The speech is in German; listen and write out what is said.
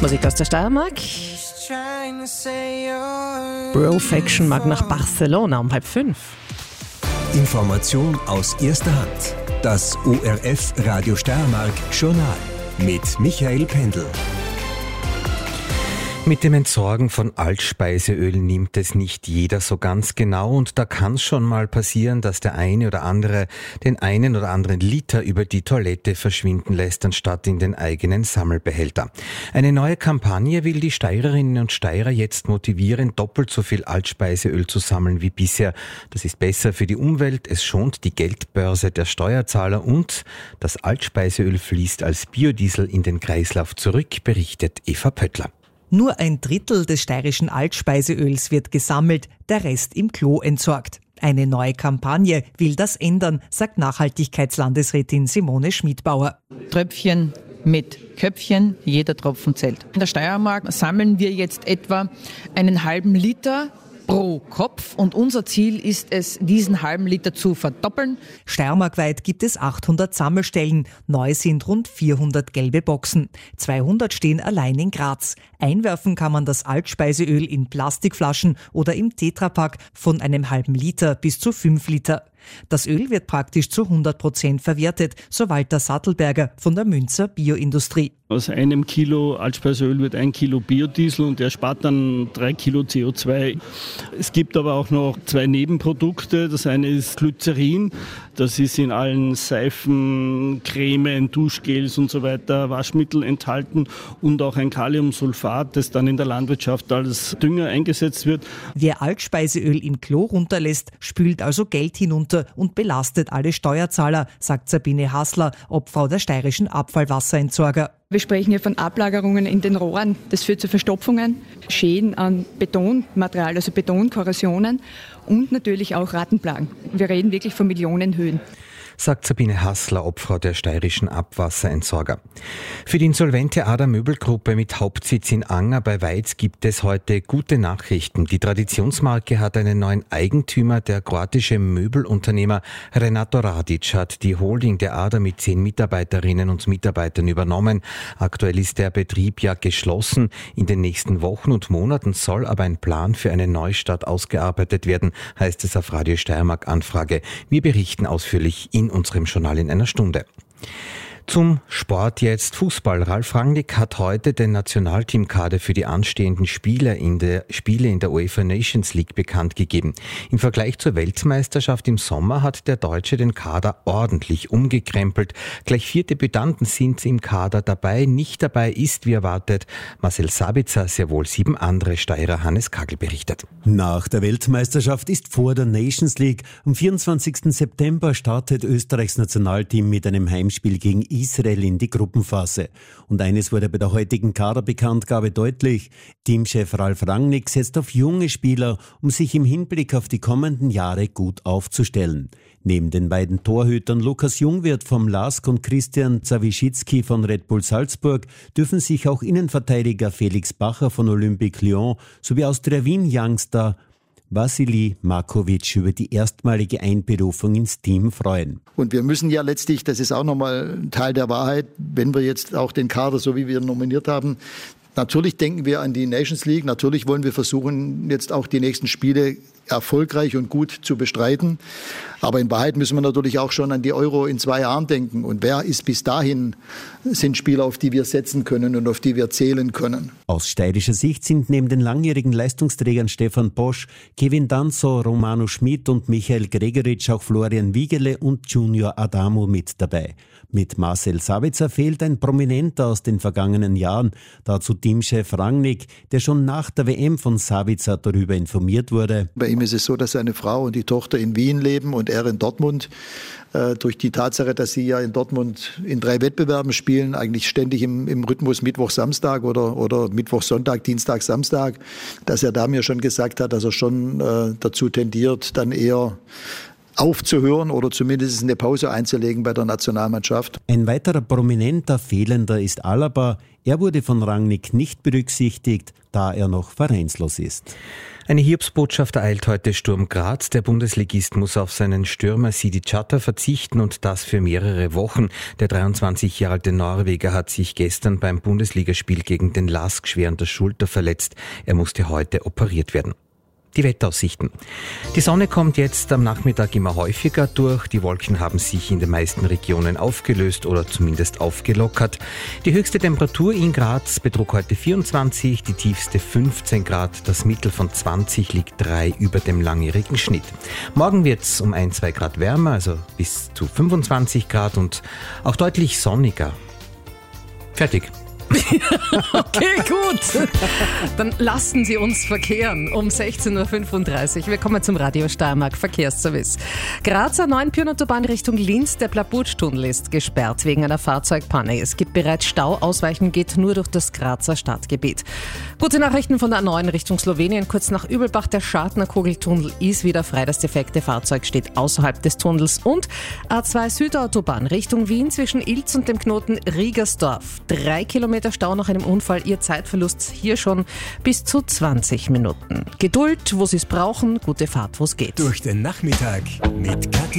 Musik aus der Steiermark. Bro-Faction mag nach Barcelona um 4:30. Information aus erster Hand. Das ORF Radio Steiermark Journal mit Michael Pendl. Mit dem Entsorgen von Altspeiseöl nimmt es nicht jeder so ganz genau und da kann es schon mal passieren, dass der eine oder andere den einen oder anderen Liter über die Toilette verschwinden lässt, anstatt in den eigenen Sammelbehälter. Eine neue Kampagne will die Steirerinnen und Steirer jetzt motivieren, doppelt so viel Altspeiseöl zu sammeln wie bisher. Das ist besser für die Umwelt, es schont die Geldbörse der Steuerzahler und das Altspeiseöl fließt als Biodiesel in den Kreislauf zurück, berichtet Eva Pöttler. Nur 1/3 des steirischen Altspeiseöls wird gesammelt, der Rest im Klo entsorgt. Eine neue Kampagne will das ändern, sagt Nachhaltigkeitslandesrätin Simone Schmidbauer. Tröpfchen mit Köpfchen, jeder Tropfen zählt. In der Steiermark sammeln wir jetzt etwa 1,5 Liter pro Kopf und unser Ziel ist es, diesen halben Liter zu verdoppeln. Steiermarkweit gibt es 800 Sammelstellen. Neu sind rund 400 gelbe Boxen. 200 stehen allein in Graz. Einwerfen kann man das Altspeiseöl in Plastikflaschen oder im Tetrapack von einem halben Liter bis zu 5 Liter. Das Öl wird praktisch zu 100% verwertet, so Walter Sattelberger von der Münzer Bioindustrie. Aus 1 Kilo Altspeiseöl wird 1 Kilo Biodiesel und der spart dann 3 Kilo CO2. Es gibt aber auch noch 2 Nebenprodukte. Das eine ist Glycerin. Das ist in allen Seifen, Cremen, Duschgels und so weiter, Waschmittel enthalten und auch ein Kaliumsulfat, das dann in der Landwirtschaft als Dünger eingesetzt wird. Wer Altspeiseöl im Klo runterlässt, spült also Geld hinunter und belastet alle Steuerzahler, sagt Sabine Hassler, Obfrau der steirischen Abfallwasserentsorger. Wir sprechen hier von Ablagerungen in den Rohren. Das führt zu Verstopfungen, Schäden an Betonmaterial, also Betonkorrosionen und natürlich auch Rattenplagen. Wir reden wirklich von Millionenhöhen, sagt Sabine Hassler, Obfrau der steirischen Abwasserentsorger. Für die insolvente Ader Möbelgruppe mit Hauptsitz in Anger bei Weiz gibt es heute gute Nachrichten. Die Traditionsmarke hat einen neuen Eigentümer. Der kroatische Möbelunternehmer Renato Radic hat die Holding der Ader mit 10 Mitarbeiterinnen und Mitarbeitern übernommen. Aktuell ist der Betrieb ja geschlossen. In den nächsten Wochen und Monaten soll aber ein Plan für einen Neustart ausgearbeitet werden, heißt es auf Radio Steiermark Anfrage. Wir berichten ausführlich in unserem Journal in einer Stunde. Zum Sport jetzt Fußball. Ralf Rangnick hat heute den Nationalteamkader für die anstehenden Spiele in der UEFA Nations League bekannt gegeben. Im Vergleich zur Weltmeisterschaft im Sommer hat der Deutsche den Kader ordentlich umgekrempelt. Gleich 4 Debütanten sind im Kader dabei. Nicht dabei ist, wie erwartet, Marcel Sabitzer, sehr wohl 7 andere Steirer. Hannes Kagel berichtet. Nach der Weltmeisterschaft ist vor der Nations League. Am 24. September startet Österreichs Nationalteam mit einem Heimspiel gegen Israel in die Gruppenphase. Und eines wurde bei der heutigen Kaderbekanntgabe deutlich. Teamchef Ralf Rangnick setzt auf junge Spieler, um sich im Hinblick auf die kommenden Jahre gut aufzustellen. Neben den beiden Torhütern Lukas Jungwirth vom LASK und Christian Zawischitzki von Red Bull Salzburg dürfen sich auch Innenverteidiger Felix Bacher von Olympique Lyon sowie Austria Wien Youngster Vasilij Markovic über die erstmalige Einberufung ins Team freuen. Und wir müssen ja letztlich, das ist auch nochmal ein Teil der Wahrheit, wenn wir jetzt auch den Kader, so wie wir ihn nominiert haben, natürlich denken wir an die Nations League, natürlich wollen wir versuchen, jetzt auch die nächsten Spiele erfolgreich und gut zu bestreiten. Aber in Wahrheit müssen wir natürlich auch schon an die Euro in 2 Jahren denken. Und wer ist bis dahin, sind Spieler, auf die wir setzen können und auf die wir zählen können. Aus steirischer Sicht sind neben den langjährigen Leistungsträgern Stefan Posch, Kevin Danso, Romano Schmidt und Michael Gregoritsch auch Florian Wiegele und Junior Adamo mit dabei. Mit Marcel Sabitzer fehlt ein Prominenter aus den vergangenen Jahren. Dazu Teamchef Rangnick, der schon nach der WM von Sabitzer darüber informiert wurde. Bei ihm ist es so, dass seine Frau und die Tochter in Wien leben und er in Dortmund. Durch die Tatsache, dass sie ja in Dortmund in 3 Wettbewerben spielen, eigentlich ständig im Rhythmus Mittwoch-Samstag oder Mittwoch-Sonntag, Dienstag-Samstag, dass er da mir schon gesagt hat, dass er schon dazu tendiert, dann eher aufzuhören oder zumindest eine Pause einzulegen bei der Nationalmannschaft. Ein weiterer prominenter Fehlender ist Alaba. Er wurde von Rangnick nicht berücksichtigt, da er noch vereinslos ist. Eine Hiobsbotschaft ereilt heute Sturm Graz. Der Bundesligist muss auf seinen Stürmer Sidi Chatta verzichten und das für mehrere Wochen. Der 23 Jahre alte Norweger hat sich gestern beim Bundesligaspiel gegen den LASK schwer an der Schulter verletzt. Er musste heute operiert werden. Die Wetteraussichten. Die Sonne kommt jetzt am Nachmittag immer häufiger durch. Die Wolken haben sich in den meisten Regionen aufgelöst oder zumindest aufgelockert. Die höchste Temperatur in Graz betrug heute 24, die tiefste 15 Grad. Das Mittel von 20 liegt 3 über dem langjährigen Schnitt. Morgen wird es um 1-2 Grad wärmer, also bis zu 25 Grad und auch deutlich sonniger. Fertig. Okay, gut. Dann lassen Sie uns verkehren um 16.35 Uhr. Wir kommen zum Radio Steiermark Verkehrsservice. Grazer 9 Pioneerbahn Richtung Linz. Der Plabutsch-Tunnel ist gesperrt wegen einer Fahrzeugpanne. Es gibt bereits Stau. Ausweichen geht nur durch das Grazer Stadtgebiet. Gute Nachrichten von der A9 Richtung Slowenien. Kurz nach Übelbach. Der Schartner-Kugeltunnel ist wieder frei. Das defekte Fahrzeug steht außerhalb des Tunnels. Und A2 Südautobahn Richtung Wien zwischen Ilz und dem Knoten Riegersdorf. 3 Kilometer Stau nach einem Unfall. Ihr Zeitverlust hier schon bis zu 20 Minuten. Geduld, wo Sie es brauchen. Gute Fahrt, wo es geht. Durch den Nachmittag mit Kathi